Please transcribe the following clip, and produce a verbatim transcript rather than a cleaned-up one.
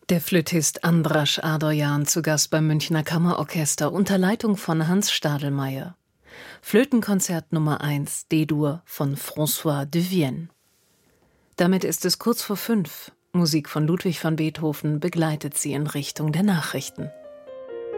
Der Flötist Andras Adoyan zu Gast beim Münchner Kammerorchester unter Leitung von Hans Stadelmeier. Flötenkonzert Nummer eins, D-Dur von François de Vienne. Damit ist es kurz vor fünf. Musik von Ludwig van Beethoven begleitet sie in Richtung der Nachrichten.